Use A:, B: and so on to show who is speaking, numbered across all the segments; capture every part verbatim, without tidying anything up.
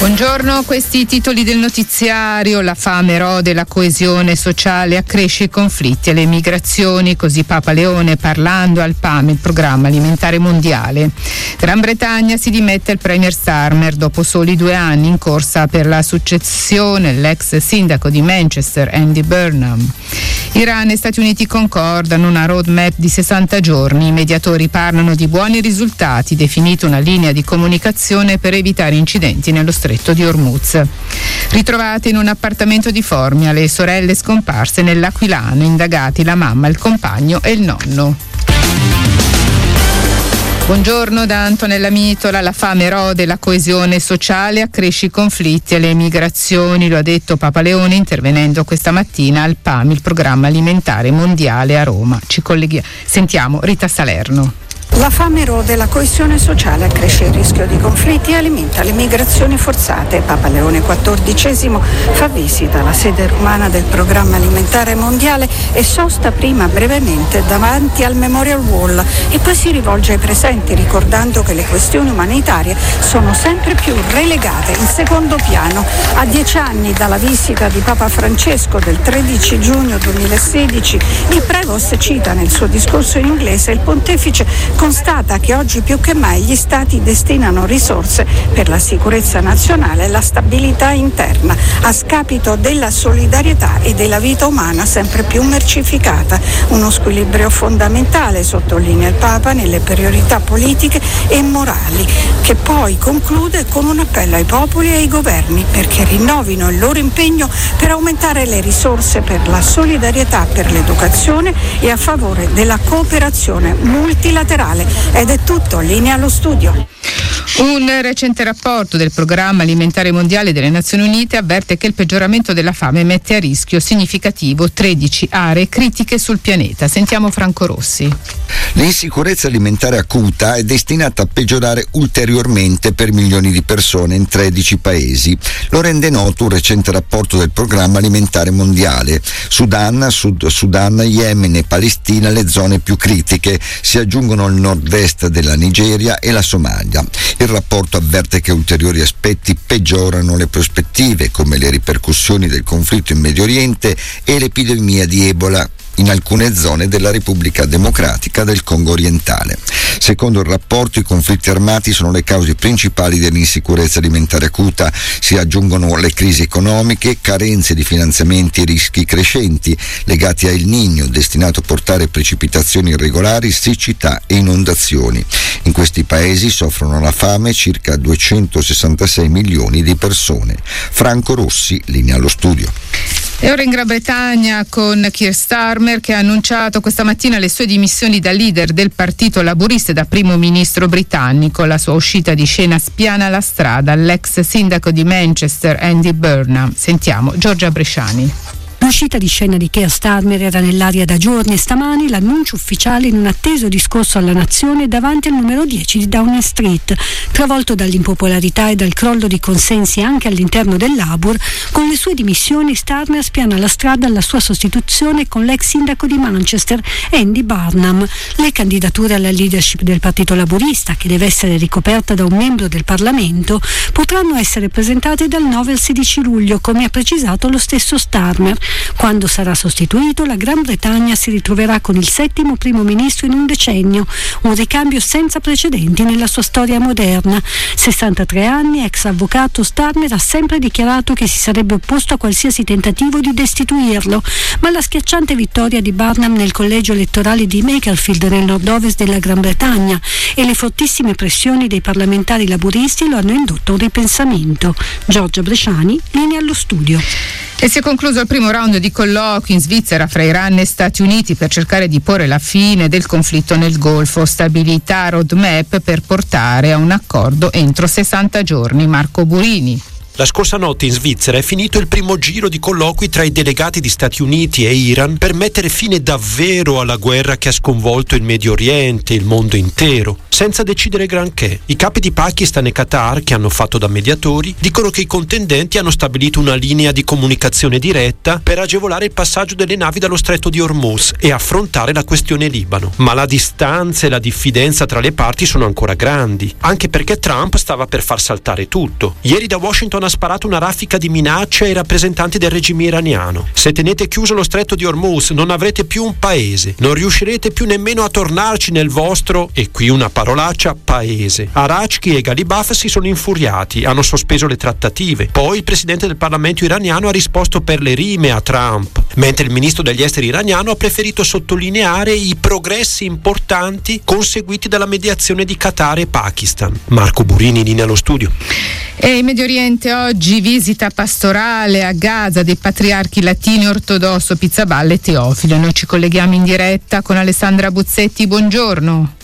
A: Buongiorno, questi i titoli del notiziario. La fame rode la coesione sociale, accresce i conflitti e le migrazioni, così Papa Leone parlando al P A M, il programma alimentare mondiale. Gran Bretagna si dimette il premier Starmer dopo soli due anni in corsa per la successione, l'ex sindaco di Manchester Andy Burnham. Iran e Stati Uniti concordano una roadmap di sessanta giorni, i mediatori parlano di buoni risultati, definita una linea di comunicazione per evitare incidenti nello stretto di Hormuz. Ritrovate in un appartamento di Formia le sorelle scomparse nell'Aquilano, indagati la mamma, il compagno e il nonno. Buongiorno da Antonella Mitola. La fame rode la coesione sociale, accresce i conflitti e le migrazioni, lo ha detto Papa Leone intervenendo questa mattina al P A M, il programma alimentare mondiale a Roma. Ci colleghiamo, sentiamo Rita Salerno.
B: La fame rode la coesione sociale, accresce il rischio di conflitti e alimenta le migrazioni forzate. Papa Leone quattordicesimo fa visita alla sede romana del programma alimentare mondiale e sosta prima brevemente davanti al Memorial Wall e poi si rivolge ai presenti ricordando che le questioni umanitarie sono sempre più relegate in secondo piano. A dieci anni dalla visita di Papa Francesco del tredici giugno duemilasedici, il Prevost cita nel suo discorso in inglese il pontefice constata che oggi più che mai gli Stati destinano risorse per la sicurezza nazionale e la stabilità interna, a scapito della solidarietà e della vita umana sempre più mercificata. Uno squilibrio fondamentale, sottolinea il Papa, nelle priorità politiche e morali, che poi conclude con un appello ai popoli e ai governi perché rinnovino il loro impegno per aumentare le risorse per la solidarietà, per l'educazione e a favore della cooperazione multilaterale. Ed è tutto, linea allo studio.
A: Un recente rapporto del Programma Alimentare Mondiale delle Nazioni Unite avverte che il peggioramento della fame mette a rischio significativo tredici aree critiche sul pianeta. Sentiamo Franco Rossi.
C: L'insicurezza alimentare acuta è destinata a peggiorare ulteriormente per milioni di persone in tredici paesi. Lo rende noto un recente rapporto del Programma Alimentare Mondiale. Sudan, Sud Sudan, Yemen e Palestina le zone più critiche. Si aggiungono il nord-est della Nigeria e la Somalia. Il rapporto avverte che ulteriori aspetti peggiorano le prospettive, come le ripercussioni del conflitto in Medio Oriente e l'epidemia di Ebola in alcune zone della Repubblica Democratica del Congo orientale. Secondo il rapporto, i conflitti armati sono le cause principali dell'insicurezza alimentare acuta. Si aggiungono le crisi economiche, carenze di finanziamenti e rischi crescenti legati a El Niño, destinato a portare precipitazioni irregolari, siccità e inondazioni. In questi paesi soffrono la fame circa duecentosessantasei milioni di persone. Franco Rossi, linea allo studio.
A: E ora in Gran Bretagna con Keir Starmer, che ha annunciato questa mattina le sue dimissioni da leader del Partito Laburista e da primo ministro britannico. La sua uscita di scena spiana la strada all'ex sindaco di Manchester Andy Burnham. Sentiamo Giorgia Bresciani.
D: L'uscita di scena di Keir Starmer era nell'aria da giorni e stamani l'annuncio ufficiale in un atteso discorso alla nazione davanti al numero dieci di Downing Street. Travolto dall'impopolarità e dal crollo di consensi anche all'interno del Labour, con le sue dimissioni Starmer spiana la strada alla sua sostituzione con l'ex sindaco di Manchester Andy Burnham. Le candidature alla leadership del Partito Laburista, che deve essere ricoperta da un membro del Parlamento, potranno essere presentate dal nove al sedici luglio, come ha precisato lo stesso Starmer. Quando sarà sostituito, la Gran Bretagna si ritroverà con il settimo primo ministro in un decennio, un ricambio senza precedenti nella sua storia moderna. sessantatré anni, ex avvocato, Starmer ha sempre dichiarato che si sarebbe opposto a qualsiasi tentativo di destituirlo, ma la schiacciante vittoria di Burnham nel collegio elettorale di Makerfield nel nord-ovest della Gran Bretagna e le fortissime pressioni dei parlamentari laburisti lo hanno indotto a un ripensamento. Giorgia Bresciani, linea allo studio.
A: E si è concluso il primo round di colloqui in Svizzera fra Iran e Stati Uniti per cercare di porre la fine del conflitto nel Golfo. Stabilità, roadmap per portare a un accordo entro sessanta giorni. Marco Burini.
E: La scorsa notte in Svizzera è finito il primo giro di colloqui tra i delegati di Stati Uniti e Iran per mettere fine davvero alla guerra che ha sconvolto il Medio Oriente, il mondo intero, senza decidere granché. I capi di Pakistan e Qatar, che hanno fatto da mediatori, dicono che i contendenti hanno stabilito una linea di comunicazione diretta per agevolare il passaggio delle navi dallo stretto di Hormuz e affrontare la questione Libano. Ma la distanza e la diffidenza tra le parti sono ancora grandi, anche perché Trump stava per far saltare tutto. Ieri da Washington ha sparato una raffica di minacce ai rappresentanti del regime iraniano. Se tenete chiuso lo stretto di Hormuz non avrete più un paese, non riuscirete più nemmeno a tornarci nel vostro, e qui una parolaccia, paese. Arachki e Ghalibaf si sono infuriati, hanno sospeso le trattative. Poi il presidente del Parlamento iraniano ha risposto per le rime a Trump, mentre il ministro degli esteri iraniano ha preferito sottolineare i progressi importanti conseguiti dalla mediazione di Qatar e Pakistan. Marco Burini, in linea allo studio.
A: E in Medio Oriente oggi visita pastorale a Gaza dei patriarchi latini ortodosso Pizzaballa e Teofilo. Noi ci colleghiamo in diretta con Alessandra Buzzetti. Buongiorno.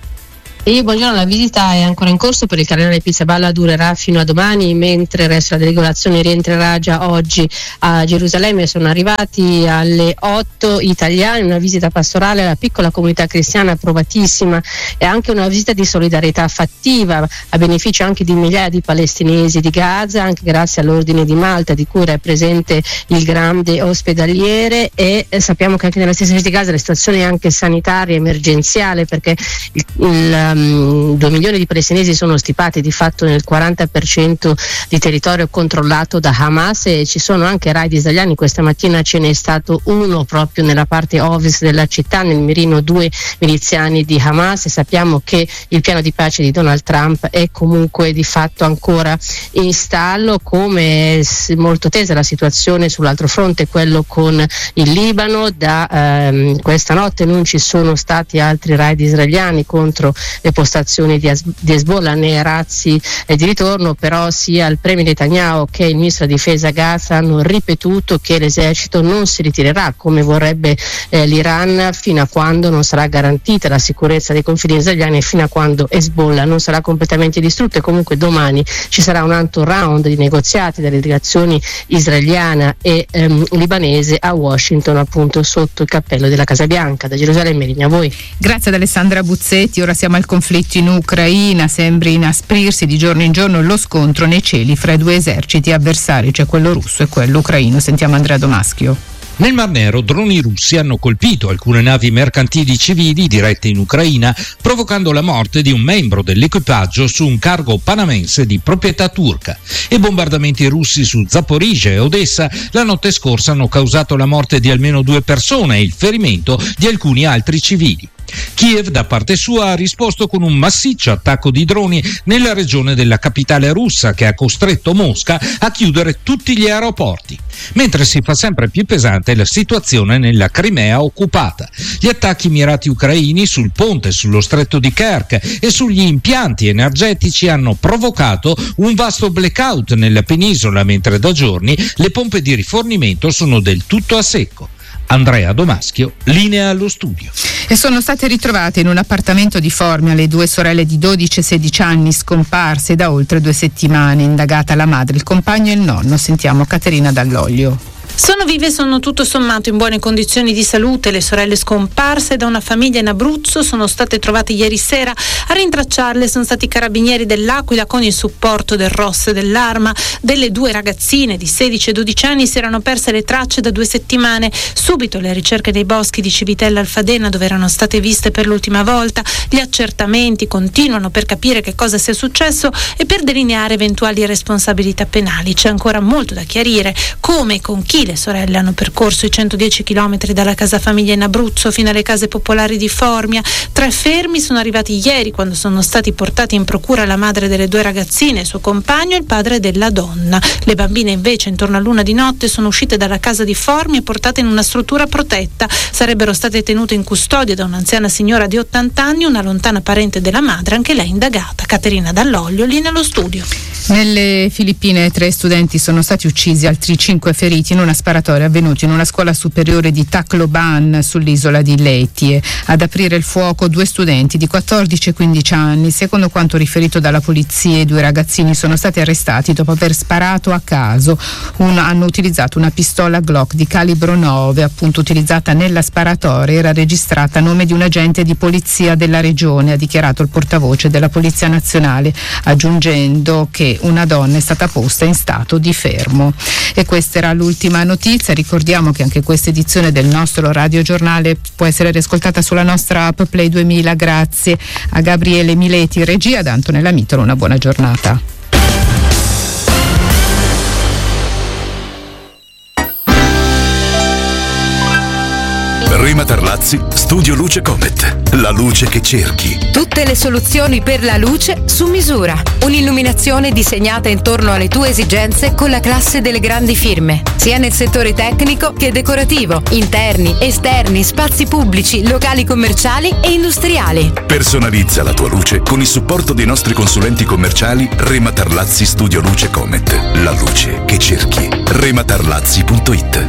F: E buongiorno, la visita è ancora in corso per il cardinale Pizzaballa, durerà fino a domani, mentre il resto della delegazione rientrerà già oggi a Gerusalemme. Sono arrivati alle otto italiani, una visita pastorale alla piccola comunità cristiana approvatissima e anche una visita di solidarietà fattiva a beneficio anche di migliaia di palestinesi di Gaza, anche grazie all'Ordine di Malta di cui è presente il grande ospedaliere. E eh, sappiamo che anche nella stessa città di Gaza la situazione è anche sanitaria emergenziale, perché il, il due milioni di palestinesi sono stipati di fatto nel quaranta per cento di territorio controllato da Hamas, e ci sono anche raid israeliani. Questa mattina ce n'è stato uno proprio nella parte ovest della città, nel mirino due miliziani di Hamas, e sappiamo che il piano di pace di Donald Trump è comunque di fatto ancora in stallo. Come è molto tesa la situazione sull'altro fronte, quello con il Libano. Da ehm, questa notte non ci sono stati altri raid israeliani contro le postazioni di, As- di Hezbollah né razzi eh, di ritorno, però sia il premier Netanyahu che il ministro della difesa Gaza hanno ripetuto che l'esercito non si ritirerà come vorrebbe eh, l'Iran fino a quando non sarà garantita la sicurezza dei confini israeliani e fino a quando Hezbollah non sarà completamente distrutto. E comunque domani ci sarà un altro round di negoziati dalle delegazioni israeliana e ehm, libanese a Washington, appunto sotto il cappello della Casa Bianca. Da Gerusalemme, linea a voi.
A: Grazie ad Alessandra Buzzetti. Ora siamo al conflitto in Ucraina, sembra inasprirsi di giorno in giorno lo scontro nei cieli fra i due eserciti avversari, cioè quello russo e quello ucraino. Sentiamo Andrea Domaschio.
G: Nel Mar Nero droni russi hanno colpito alcune navi mercantili civili dirette in Ucraina, provocando la morte di un membro dell'equipaggio su un cargo panamense di proprietà turca. E bombardamenti russi su Zaporizhzhia e Odessa la notte scorsa hanno causato la morte di almeno due persone e il ferimento di alcuni altri civili. Kiev da parte sua ha risposto con un massiccio attacco di droni nella regione della capitale russa, che ha costretto Mosca a chiudere tutti gli aeroporti, mentre si fa sempre più pesante la situazione nella Crimea occupata. Gli attacchi mirati ucraini sul ponte sullo stretto di Kerch e sugli impianti energetici hanno provocato un vasto blackout nella penisola, mentre da giorni le pompe di rifornimento sono del tutto a secco. Andrea Domaschio, linea allo studio.
A: E sono state ritrovate in un appartamento di Formia le due sorelle di dodici e sedici anni scomparse da oltre due settimane. Indagata la madre, il compagno e il nonno. Sentiamo Caterina Dall'Oglio.
H: Sono vive e sono tutto sommato in buone condizioni di salute. Le sorelle scomparse da una famiglia in Abruzzo sono state trovate ieri sera. A rintracciarle sono stati i carabinieri dell'Aquila con il supporto del R O S e dell'Arma. Delle due ragazzine di sedici e dodici anni si erano perse le tracce da due settimane. Subito le ricerche nei boschi di Civitella Alfadena, dove erano state viste per l'ultima volta. Gli accertamenti continuano per capire che cosa sia successo e per delineare eventuali responsabilità penali. C'è ancora molto da chiarire, come e con chi le sorelle hanno percorso i centodieci chilometri dalla casa famiglia in Abruzzo fino alle case popolari di Formia. Tre fermi sono arrivati ieri, quando sono stati portati in procura la madre delle due ragazzine, il suo compagno e il padre della donna. Le bambine invece intorno all'una di notte sono uscite dalla casa di Formia e portate in una struttura protetta. Sarebbero state tenute in custodia da un'anziana signora di ottanta anni, una lontana parente della madre, anche lei indagata. Caterina Dall'Oglio, lì nello studio.
A: Nelle Filippine tre studenti sono stati uccisi, altri cinque feriti in una sparatoria avvenuta in una scuola superiore di Tacloban sull'isola di Leyte. Ad aprire il fuoco due studenti di quattordici e quindici anni. Secondo quanto riferito dalla polizia, i due ragazzini sono stati arrestati dopo aver sparato a caso. Un, hanno utilizzato una pistola Glock di calibro nove, appunto utilizzata nella sparatoria, era registrata a nome di un agente di polizia della regione, ha dichiarato il portavoce della Polizia Nazionale, aggiungendo che una donna è stata posta in stato di fermo. E questa era l'ultima notizia. Ricordiamo che anche questa edizione del nostro radiogiornale può essere riascoltata sulla nostra app Play duemila. Grazie a Gabriele Mileti, regia, da Antonella Mitolo. Una buona giornata.
I: Rema Tarlazzi, Studio Luce Comet. La luce che cerchi.
J: Tutte le soluzioni per la luce su misura. Un'illuminazione disegnata intorno alle tue esigenze con la classe delle grandi firme, sia nel settore tecnico che decorativo, interni, esterni, spazi pubblici, locali commerciali e industriali.
I: Personalizza la tua luce con il supporto dei nostri consulenti commerciali Rema Tarlazzi Studio Luce Comet. La luce che cerchi. rematarlazzi punto it.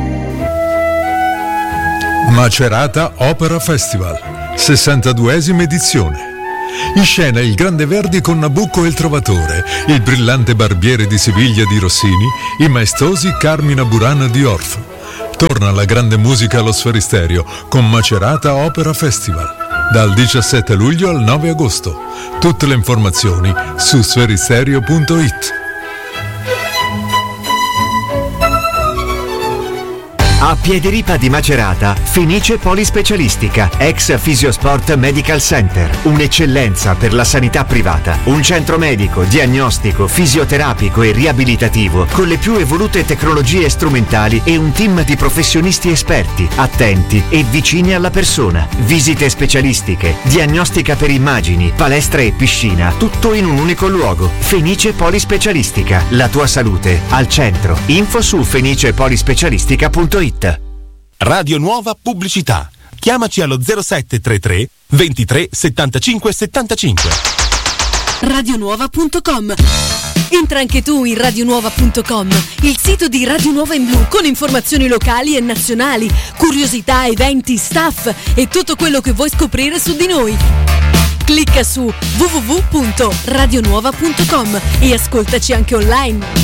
K: Macerata Opera Festival, sessantaduesima edizione. In scena il Grande Verdi con Nabucco e il Trovatore, il brillante Barbiere di Siviglia di Rossini, i maestosi Carmina Burana di Orff. Torna la grande musica allo Sferisterio con Macerata Opera Festival, dal diciassette luglio al nove agosto. Tutte le informazioni su sferisterio punto it.
L: A Piediripa di Macerata, Fenice Polispecialistica, ex Fisiosport Medical Center, un'eccellenza per la sanità privata, un centro medico, diagnostico, fisioterapico e riabilitativo con le più evolute tecnologie strumentali e un team di professionisti esperti, attenti e vicini alla persona. Visite specialistiche, diagnostica per immagini, palestra e piscina, tutto in un unico luogo. Fenice Polispecialistica, la tua salute al centro. Info su fenice polispecialistica punto it.
M: Radio Nuova Pubblicità. Chiamaci allo zero sette tre tre ventitré settantacinque settantacinque.
N: radionuova punto com. Entra anche tu in radionuova punto com, il sito di Radio Nuova in Blu con informazioni locali e nazionali, curiosità, eventi, staff e tutto quello che vuoi scoprire su di noi. Clicca su w w w punto radionuova punto com e ascoltaci anche online.